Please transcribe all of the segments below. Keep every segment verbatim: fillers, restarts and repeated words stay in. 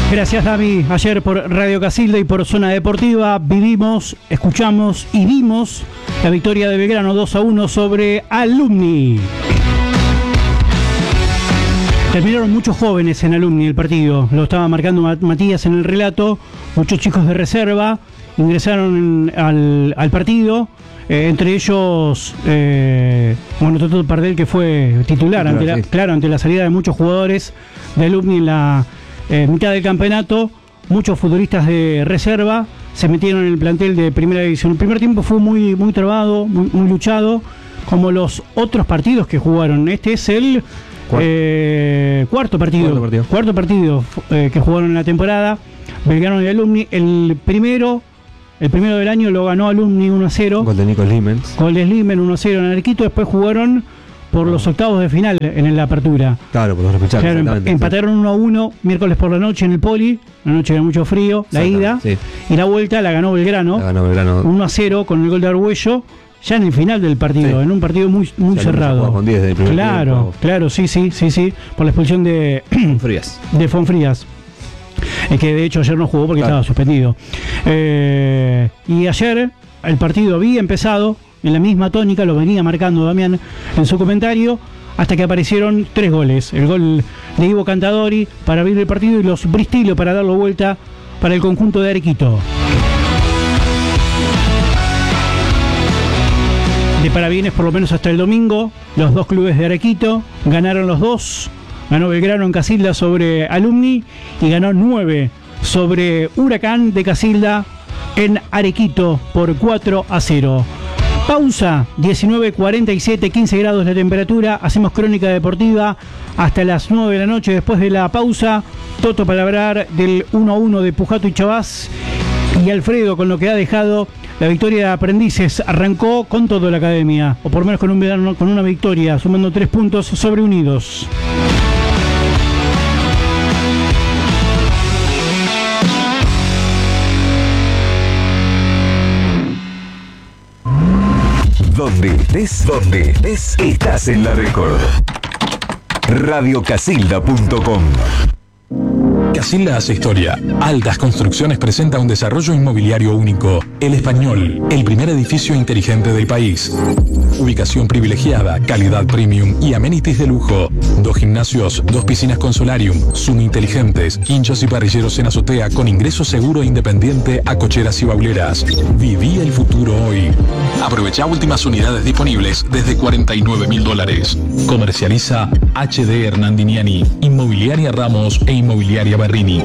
Gracias, Dami. Ayer por Radio Casilda y por Zona Deportiva vivimos, escuchamos y vimos la victoria de Belgrano dos a uno sobre Alumni. Terminaron muchos jóvenes en Alumni el partido. Lo estaba marcando Matías en el relato. Muchos chicos de reserva ingresaron en, al, al partido. Eh, entre ellos, eh, bueno, Toto Pardel, que fue titular, ante la, claro, ante la salida de muchos jugadores de Alumni en la eh, mitad del campeonato. Muchos futbolistas de reserva se metieron en el plantel de primera división. El primer tiempo fue muy, muy trabado, muy, muy luchado, como los otros partidos que jugaron. Este es el cuarto, eh, cuarto partido, cuarto partido, cuarto partido eh, que jugaron en la temporada. Belgrano y Alumni. El primero, el primero del año lo ganó Alumni uno a cero. Gol de Nico Slimens. Gol de Slimens uno a cero en Arequito. Después jugaron por los octavos de final en la apertura. Claro, por los repechajes. Claro, empataron uno a uno miércoles por la noche en el Poli. La noche era mucho frío, la ida. Sí. Y la vuelta la ganó Belgrano. La ganó Belgrano. uno a cero con el gol de Argüello. Ya en el final del partido, sí. En un partido muy, muy o sea, cerrado. Con diez del primer claro, tiempo. Claro, sí, sí, sí, sí. Por la expulsión de Frías. De Fonfrías. Es que de hecho ayer no jugó porque claro. estaba suspendido. Eh, y ayer el partido había empezado en la misma tónica, lo venía marcando Damián en su comentario, hasta que aparecieron tres goles. El gol de Ivo Cantadori para abrir el partido y los Bristillo para darlo vuelta para el conjunto de Arequito. De parabienes por lo menos hasta el domingo, los dos clubes de Arequito ganaron los dos. Ganó Belgrano en Casilda sobre Alumni y ganó nueve sobre Huracán de Casilda en Arequito por cuatro a cero. Pausa, diecinueve cuarenta y siete, quince grados la temperatura. Hacemos crónica deportiva hasta las nueve de la noche. Después de la pausa, Toto para hablar del uno a uno de Pujato y Chavás. Y Alfredo con lo que ha dejado la victoria de Aprendices. Arrancó con todo la academia, o por lo menos con, un, con una victoria, sumando tres puntos sobre Unidos. Donde estés, donde estés, estás en la Record. radio casilda punto com. Casilda hace historia. Altas Construcciones presenta un desarrollo inmobiliario único. El Español, el primer edificio inteligente del país. Ubicación privilegiada, calidad premium y amenities de lujo. Dos gimnasios, dos piscinas con solarium, Zoom inteligentes, quinchos y parrilleros en azotea con ingreso seguro e independiente a cocheras y bauleras. Viví el futuro hoy. Aprovecha últimas unidades disponibles desde cuarenta y nueve mil dólares. Comercializa H D Hernandiniani, Inmobiliaria Ramos e Inmobiliaria Berrini.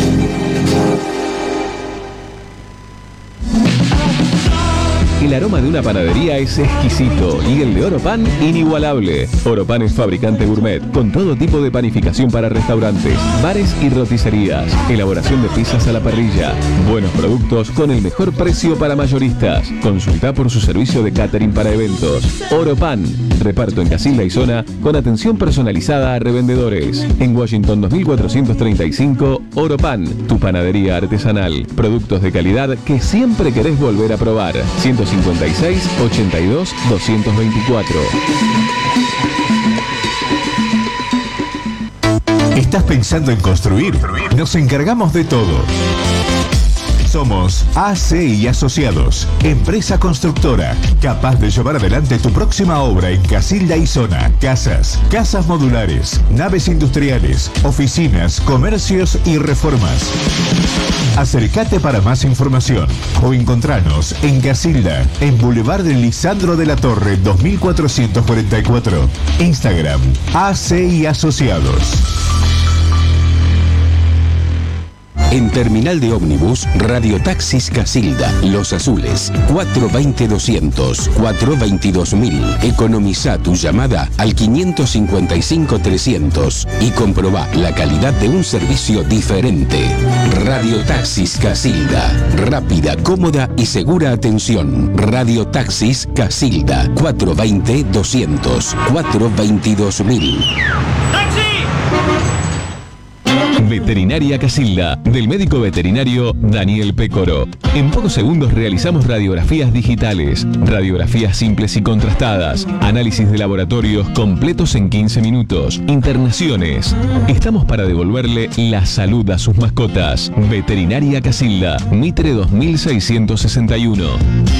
El aroma de una panadería es exquisito y el de Oropan inigualable. Oropan es fabricante gourmet con todo tipo de panificación para restaurantes, bares y roticerías. Elaboración de pizzas a la parrilla. Buenos productos con el mejor precio para mayoristas. Consulta por su servicio de catering para eventos. Oropan. Reparto en Casilda y zona con atención personalizada a revendedores. En Washington dos mil cuatrocientos treinta y cinco, Oropan, tu panadería artesanal. Productos de calidad que siempre querés volver a probar. ciento cincuenta y seis, ochenta y dos, doscientos veinticuatro. ¿Estás pensando en construir? Nos encargamos de todo. Somos A C y Asociados, empresa constructora, capaz de llevar adelante tu próxima obra en Casilda y zona. Casas, casas modulares, naves industriales, oficinas, comercios y reformas. Acércate para más información o encontranos en Casilda, en Boulevard de Lisandro de la Torre dos mil cuatrocientos cuarenta y cuatro. Instagram, A C y Asociados. En Terminal de Ómnibus, Radiotaxis Casilda, Los Azules, cuatro veinte doscientos, cuatro veintidós mil. Economiza tu llamada al quinientos cincuenta y cinco trescientos y comprobá la calidad de un servicio diferente. Radiotaxis Casilda, rápida, cómoda y segura atención. Radiotaxis Casilda, cuatro veinte doscientos, cuatro veintidós mil. Veterinaria Casilda, del médico veterinario Daniel Pécoro. En pocos segundos realizamos radiografías digitales, radiografías simples y contrastadas, análisis de laboratorios completos en quince minutos, internaciones. Estamos para devolverle la salud a sus mascotas. Veterinaria Casilda, Mitre dos mil seiscientos sesenta y uno.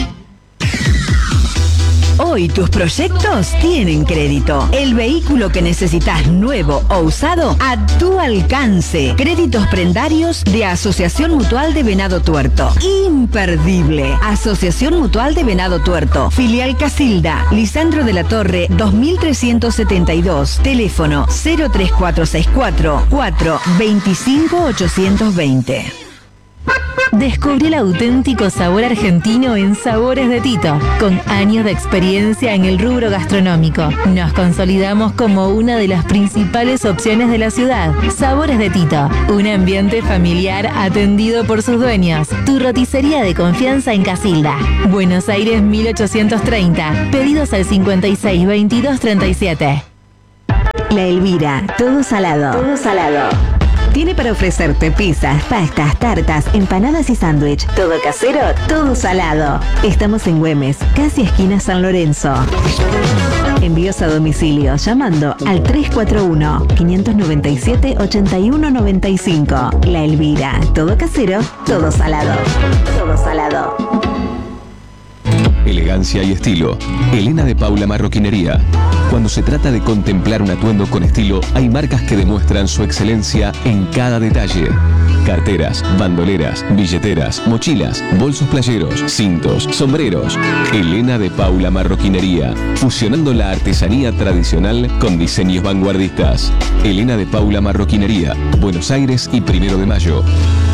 Hoy tus proyectos tienen crédito. El vehículo que necesitas nuevo o usado a tu alcance. Créditos prendarios de Asociación Mutual de Venado Tuerto. Imperdible. Asociación Mutual de Venado Tuerto. Filial Casilda. Lisandro de la Torre dos mil trescientos setenta y dos. Teléfono cero tres cuatro seis cuatro, cuatro dos cinco, ocho dos cero. Descubrí el auténtico sabor argentino en Sabores de Tito. Con años de experiencia en el rubro gastronómico, nos consolidamos como una de las principales opciones de la ciudad. Sabores de Tito, un ambiente familiar atendido por sus dueños. Tu roticería de confianza en Casilda, Buenos Aires mil ochocientos treinta. Pedidos al cincuenta y seis, veintidós, treinta y siete. La Elvira, todo salado. Todo salado. Tiene para ofrecerte pizzas, pastas, tartas, empanadas y sándwich. Todo casero, todo salado. Estamos en Güemes, casi esquina San Lorenzo. Envíos a domicilio llamando al tres cuatro uno, cinco nueve siete, ocho uno nueve cinco. La Elvira, todo casero, todo salado. Todo salado. Elegancia y estilo. Elena de Paula Marroquinería. Cuando se trata de contemplar un atuendo con estilo, hay marcas que demuestran su excelencia en cada detalle. Carteras, bandoleras, billeteras, mochilas, bolsos playeros, cintos, sombreros. Elena de Paula Marroquinería, fusionando la artesanía tradicional con diseños vanguardistas. Elena de Paula Marroquinería, Buenos Aires y Primero de Mayo.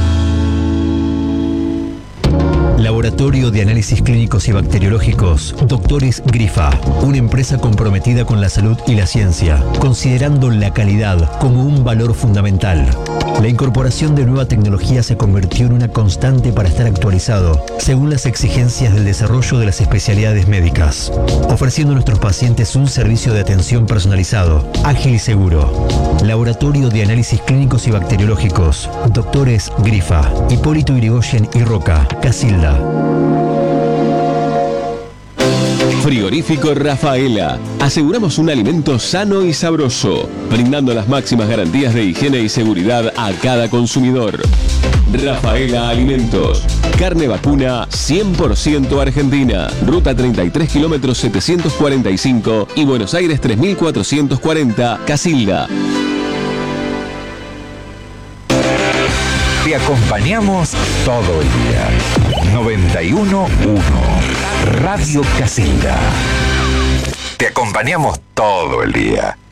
Laboratorio de Análisis Clínicos y Bacteriológicos, Doctores Grifa, una empresa comprometida con la salud y la ciencia, considerando la calidad como un valor fundamental. La incorporación de nueva tecnología se convirtió en una constante para estar actualizado, según las exigencias del desarrollo de las especialidades médicas, ofreciendo a nuestros pacientes un servicio de atención personalizado, ágil y seguro. Laboratorio de Análisis Clínicos y Bacteriológicos, Doctores Grifa, Hipólito Yrigoyen y Roca, Casilda. Frigorífico Rafaela. Aseguramos un alimento sano y sabroso, brindando las máximas garantías de higiene y seguridad a cada consumidor. Rafaela Alimentos. Carne vacuna cien por ciento argentina. Ruta treinta y tres kilómetros setecientos cuarenta y cinco y Buenos Aires tres mil cuatrocientos cuarenta, Casilda. Te acompañamos todo el día. noventa y uno punto uno Radio Casilda. Te acompañamos todo el día.